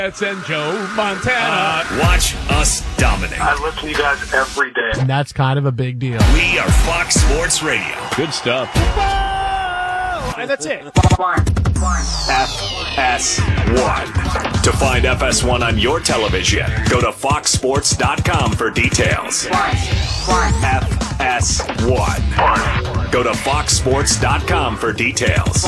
And Joe Montana. Watch us dominate. I listen to you guys every day. And that's kind of a big deal. We are Fox Sports Radio. Good stuff. And that's it. FS1. To find FS1 on your television, go to foxsports.com for details. FS1. Go to foxsports.com for details.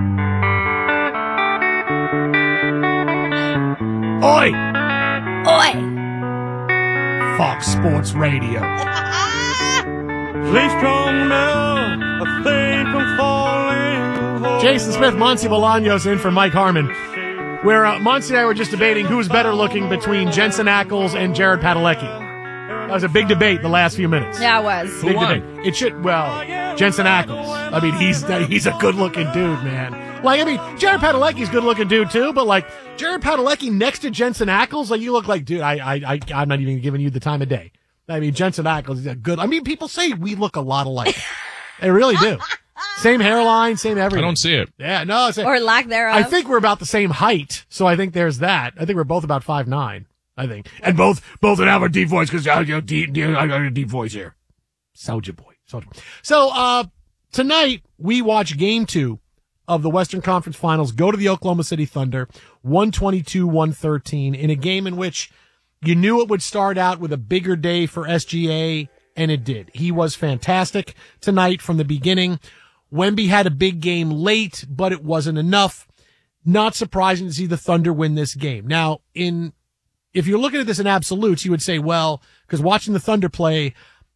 Oi! Oi! Fox Sports Radio. Please strong now, a thing from falling. Jason Smith, Monty Bolaños in for Mike Harmon. Where Monty and I were just debating who's better looking between Jensen Ackles and Jared Padalecki. That was a big debate the last few minutes. Yeah, it was. Big debate. It should, Jensen Ackles. I mean, he's a good-looking dude, man. Like, I mean, Jared Padalecki's a good-looking dude, too, but, like, Jared Padalecki next to Jensen Ackles, like, you look like, dude, I'm not even giving you the time of day. I mean, Jensen Ackles is a good, I mean, people say we look a lot alike. They really do. Same hairline, same everything. I don't see it. Yeah, no. Or lack thereof. I think we're about the same height, so I think there's that. I think we're both about 5'9", I think. And both would have a deep voice, because I got a deep voice here. Soulja Boy. So, tonight, we watch Game 2 of the Western Conference Finals go to the Oklahoma City Thunder, 122-113, in a game in which you knew it would start out with a bigger day for SGA, and it did. He was fantastic tonight from the beginning. Wemby had a big game late, but it wasn't enough. Not surprising to see the Thunder win this game. Now, if you're looking at this in absolutes, you would say, well, because watching the Thunder play,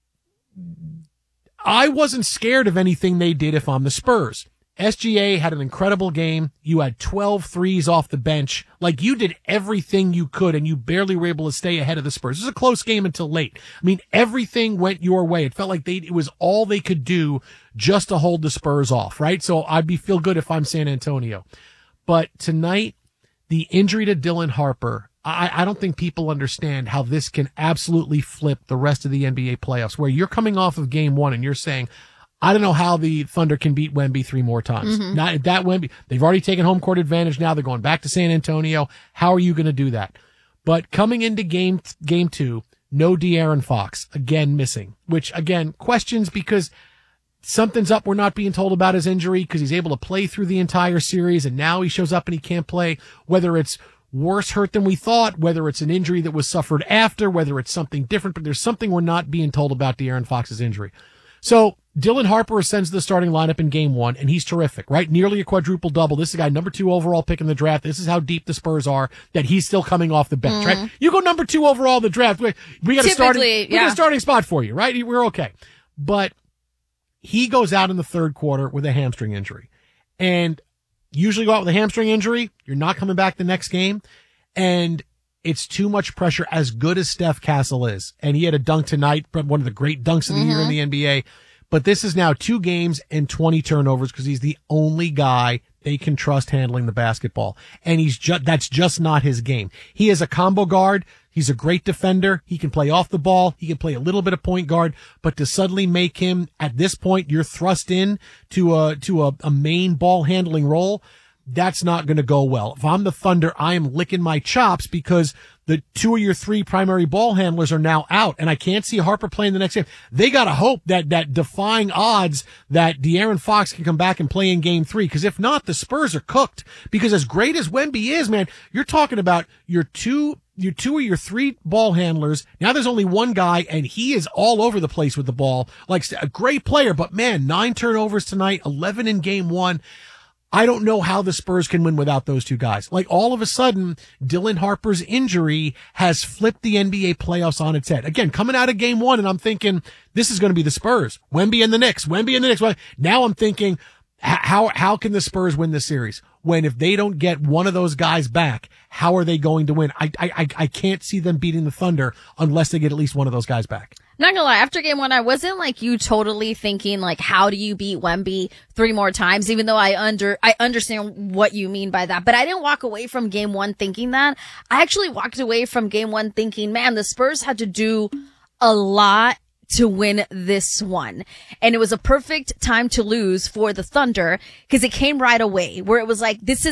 I wasn't scared of anything they did if I'm the Spurs. SGA had an incredible game. You had 12 threes off the bench. Like, you did everything you could, and you barely were able to stay ahead of the Spurs. It was a close game until late. I mean, everything went your way. It felt like it was all they could do just to hold the Spurs off, right? So I'd feel good if I'm San Antonio. But tonight, the injury to Dylan Harper, I don't think people understand how this can absolutely flip the rest of the NBA playoffs, where you're coming off of game one and you're saying, I don't know how the Thunder can beat Wemby 3 more times. Not that Wemby. They've already taken home court advantage. Now they're going back to San Antonio. How are you going to do that? But coming into game 2, no De'Aaron Fox, again missing, which again, questions, because something's up. We're not being told about his injury, because he's able to play through the entire series, and now he shows up and he can't play. Whether it's worse hurt than we thought, whether it's an injury that was suffered after, whether it's something different, but there's something we're not being told about De'Aaron Fox's injury. So Dylan Harper ascends to the starting lineup in game 1, and he's terrific, right? Nearly a quadruple double. This is a guy number 2 overall pick in the draft. This is how deep the Spurs are, that he's still coming off the bench, right? You go number 2 overall in the draft. We got a starting spot for you, right? We're okay. But he goes out in the third quarter with a hamstring injury, and usually go out with a hamstring injury, you're not coming back the next game, and it's too much pressure, as good as Steph Castle is. And he had a dunk tonight, one of the great dunks of the year in the NBA. But this is now 2 games and 20 turnovers, because he's the only guy they can trust handling the basketball. And that's just not his game. He is a combo guard. He's a great defender. He can play off the ball. He can play a little bit of point guard, but to suddenly make him, at this point, you're thrust in to a main ball handling role, that's not going to go well. If I'm the Thunder, I am licking my chops, because the 2 of your 3 primary ball handlers are now out, and I can't see Harper playing the next game. They got to hope that defying odds that De'Aaron Fox can come back and play in game 3, because if not, the Spurs are cooked. Because as great as Wemby is, man, you're talking about your 2 of your 3 ball handlers. Now there's only 1 guy, and he is all over the place with the ball. Like, a great player, but man, 9 turnovers tonight, 11 in game 1. I don't know how the Spurs can win without those 2 guys. Like, all of a sudden, Dylan Harper's injury has flipped the NBA playoffs on its head. Again, coming out of game 1, and I'm thinking, this is going to be the Spurs. Wemby and the Knicks. Now I'm thinking, how can the Spurs win this series? When if they don't get one of those guys back, how are they going to win? I can't see them beating the Thunder unless they get at least one of those guys back. Not gonna lie, after game 1, I wasn't like you totally thinking like, how do you beat Wemby 3 more times? Even though I understand what you mean by that, but I didn't walk away from game 1 thinking that. I actually walked away from game 1 thinking, man, the Spurs had to do a lot to win this one. And it was a perfect time to lose for the Thunder, because it came right away, where it was like, this is